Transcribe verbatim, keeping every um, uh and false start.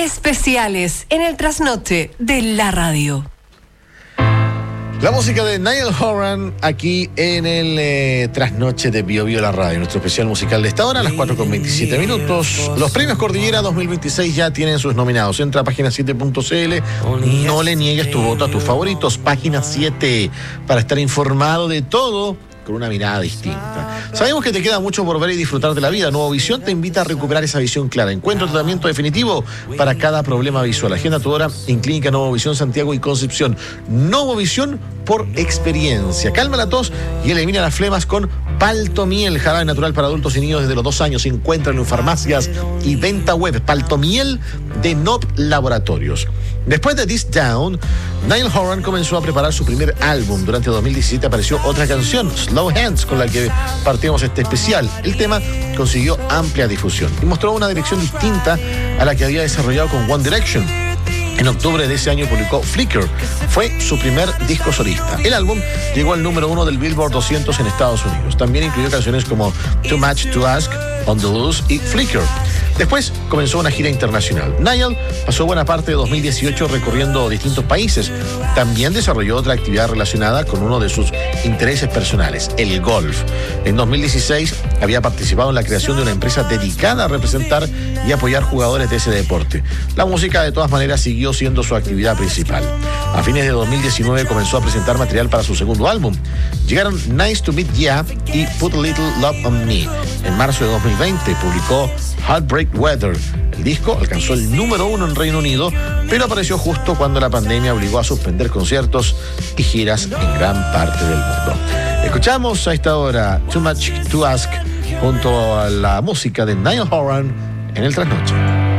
Especiales en el trasnoche de la radio. La música de Niall Horan aquí en el eh, trasnoche de Bio Bio la radio, nuestro especial musical de esta hora a las cuatro con veintisiete minutos. Los premios Cordillera dos mil veintiséis ya tienen sus nominados. Entra a página siete punto c l. No le niegues tu voto a tus favoritos. Página siete, para estar informado de todo con una mirada distinta. Sabemos que te queda mucho por ver y disfrutar de la vida. Nuevo Visión te invita a recuperar esa visión clara. Encuentra tratamiento definitivo para cada problema visual. Agenda tu hora en Clínica Nuevo Visión Santiago y Concepción. Nuevo Visión por experiencia. Calma la tos y elimina las flemas con Paltomiel, jarabe natural para adultos y niños desde los dos años. Se encuentran en farmacias y venta web. Paltomiel de N O P Laboratorios. Después de This Down, Niall Horan comenzó a preparar su primer álbum. Durante dos mil diecisiete apareció otra canción, Slow Hands, con la que partimos este especial. El tema consiguió amplia difusión y mostró una dirección distinta a la que había desarrollado con One Direction. En octubre de ese año publicó Flicker. Fue su primer disco solista. El álbum llegó al número uno del Billboard doscientos en Estados Unidos. También incluyó canciones como Too Much to Ask, On the Loose y Flicker. Después comenzó una gira internacional. Niall pasó buena parte de dos mil dieciocho recorriendo distintos países. También desarrolló otra actividad relacionada con uno de sus intereses personales, el golf. En dos mil dieciséis había participado en la creación de una empresa dedicada a representar y apoyar jugadores de ese deporte. La música, de todas maneras, siguió siendo su actividad principal. A fines de dos mil diecinueve comenzó a presentar material para su segundo álbum. Llegaron Nice to Meet Ya y Put a Little Love on Me. En marzo de dos mil veinte publicó Heartbreak Weather. El disco alcanzó el número uno en Reino Unido, pero apareció justo cuando la pandemia obligó a suspender conciertos y giras en gran parte del mundo. Escuchamos a esta hora Too Much to Ask junto a la música de Niall Horan en el trasnoche.